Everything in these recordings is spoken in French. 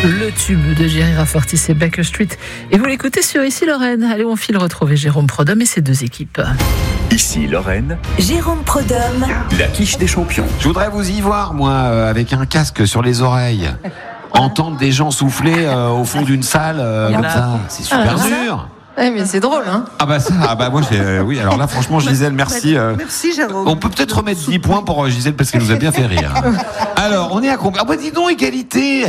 Le tube de Jerry Raffarin, c'est Baker Street. Et vous l'écoutez sur Ici Lorraine. Allez, on file retrouver Jérôme Prodhomme et ses deux équipes. Ici Lorraine, Jérôme Prodhomme, la quiche des champions. Je voudrais vous y voir, moi, avec un casque sur les oreilles. Entendre des gens souffler au fond d'une salle comme ça. C'est super dur. Ouais, mais c'est drôle, hein. Moi, oui, alors là, franchement, Gisèle, merci. Merci, Jérôme. On peut peut-être remettre 10 points pour Gisèle parce qu'elle nous a bien fait rire. Alors, on est à combien? Dis donc, égalité.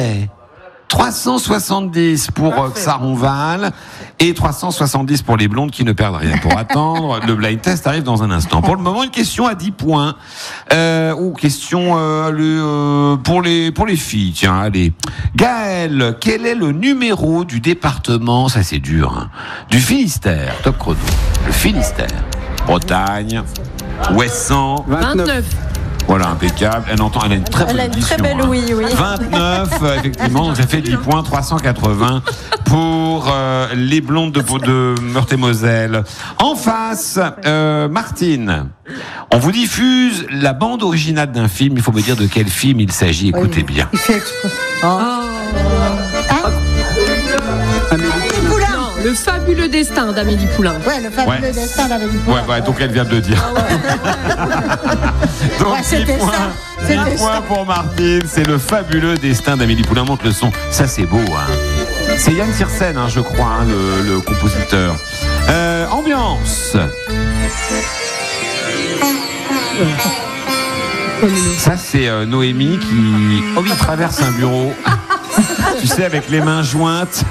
370 pour Xaronval et 370 pour les blondes qui ne perdent rien pour attendre. Le blind test arrive dans un instant. Pour le moment, une question à 10 points. Question pour les filles. Tiens, allez. Gaëlle, quel est le numéro du département, ça c'est dur, hein, du Finistère? Top chrono. Le Finistère. Bretagne. Ouessant. 29. Voilà, impeccable. Elle a une très bonne très belle, hein. oui. 29, effectivement, donc ça fait 10 points, 380 pour les blondes de Meurthe-et-Moselle. En face, Martine, on vous diffuse la bande originale d'un film. Il faut me dire de quel film il s'agit. Écoutez bien. Il fait exprès. Le fabuleux destin d'Amélie Poulain. Ouais, le fabuleux destin d'Amélie Poulain. Ouais, donc elle vient de le dire. Donc 10 points pour Martine, c'est le fabuleux destin d'Amélie Poulain. Monte le son, ça c'est beau, hein. C'est Yann Tiersen, hein, je crois, hein, le compositeur. Ambiance. Ça c'est Noémie qui traverse un bureau. Tu sais, avec les mains jointes.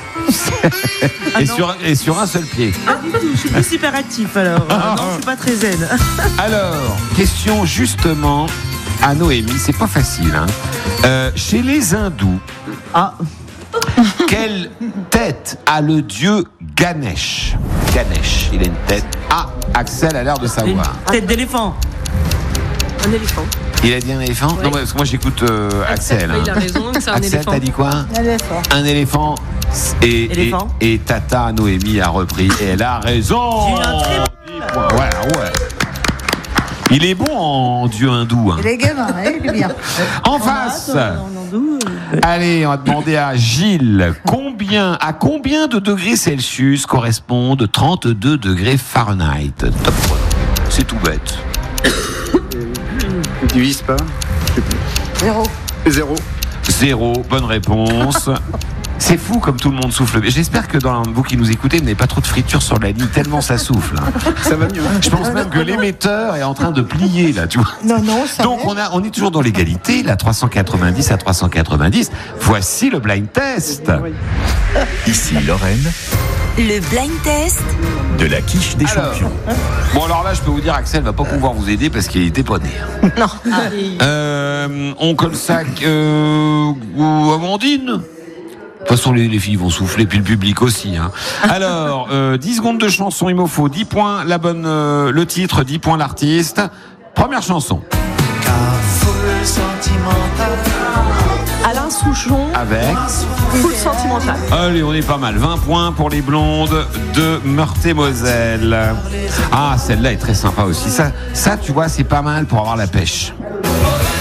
Et sur un seul pied. Pas du tout, je suis plus hyperactif alors. Non, je suis pas très zen. Alors, question justement à Noémie, c'est pas facile, hein. Chez les hindous, quelle tête a le dieu Ganesh? Ganesh, il a une tête. Axel a l'air de savoir. Tête d'éléphant. Un éléphant. Il a dit un éléphant? Oui. Non, parce que moi j'écoute Axel. Il a raison, c'est un Axel, éléphant. t'as dit quoi? Un éléphant. Et Tata Noémie a repris et elle a raison. J'ai eu un très bon. Ouais. Il est bon en dieu hindou, hein. Il est gamin, il est bien. En face. Allez, on va demander à Gilles à combien de degrés Celsius correspondent 32 degrés Fahrenheit? Top chrono. C'est tout bête. Tu divises pas? 0. Bonne réponse. C'est fou comme tout le monde souffle. J'espère que dans vous qui nous écoutez, vous n'avez pas trop de friture sur la ligne, tellement ça souffle. Hein. Ça va mieux. Je pense même que l'émetteur est en train de plier là, tu vois. Non, ça Donc on est toujours dans l'égalité, là, 390 à 390. Voici le blind test. Ici Lorraine, le blind test de la quiche des champions. Bon, alors là, je peux vous dire, Axel va pas pouvoir vous aider parce qu'il était pas né. Non. On colle ça ou Amandine. De toute façon, les filles vont souffler, puis le public aussi. Hein. Alors, 10 secondes de chanson, il me faut 10 points le titre, 10 points l'artiste. Première chanson. Alain Souchon. Avec Full sentimental. Allez, on est pas mal. 20 points pour les blondes de Meurthe-et-Moselle. Ah, celle-là est très sympa aussi. Ça, tu vois, c'est pas mal pour avoir la pêche.